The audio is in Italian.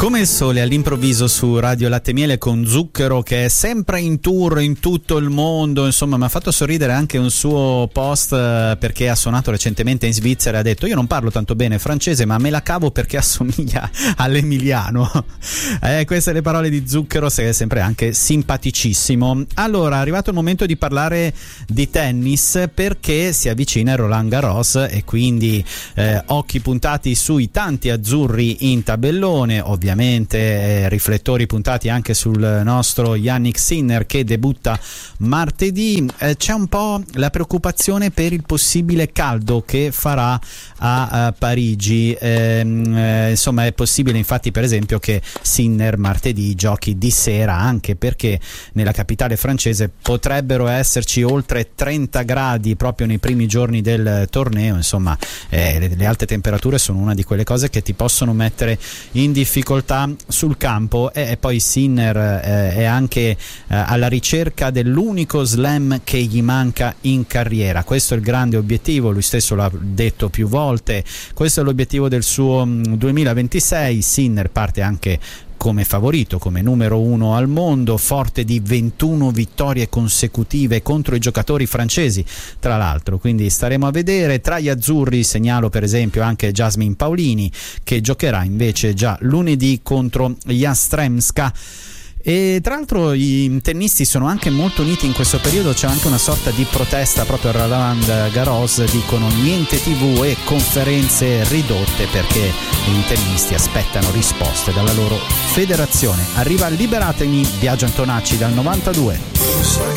Come il sole all'improvviso su Radio Latte Miele con Zucchero, che è sempre in tour in tutto il mondo. Insomma, mi ha fatto sorridere anche un suo post perché ha suonato recentemente in Svizzera e ha detto: io non parlo tanto bene francese ma me la cavo perché assomiglia all'emiliano. Queste le parole di Zucchero, è sempre anche simpaticissimo. Allora, è arrivato il momento di parlare di tennis perché si avvicina il Roland Garros e quindi occhi puntati sui tanti azzurri in tabellone, ovviamente riflettori puntati anche sul nostro Jannik Sinner che debutta martedì. C'è un po' la preoccupazione per il possibile caldo che farà a Parigi. Insomma, è possibile infatti per esempio che Sinner martedì giochi di sera, anche perché nella capitale francese potrebbero esserci oltre 30 gradi proprio nei primi giorni del torneo. Insomma, le alte temperature sono una di quelle cose che ti possono mettere in difficoltà sul campo, e poi Sinner è anche alla ricerca dell'unico slam che gli manca in carriera. Questo è il grande obiettivo, lui stesso l'ha detto più volte, questo è l'obiettivo del suo 2026. Sinner parte anche come favorito, come numero 1 al mondo, forte di 21 vittorie consecutive contro i giocatori francesi, tra l'altro, quindi staremo a vedere. Tra gli azzurri segnalo per esempio anche Jasmine Paolini, che giocherà invece già lunedì contro Yastremska. E tra l'altro i tennisti sono anche molto uniti in questo periodo, c'è anche una sorta di protesta proprio a Roland Garros, dicono niente TV e conferenze ridotte perché i tennisti aspettano risposte dalla loro federazione. Arriva Liberatemi, Biagio Antonacci dal 92.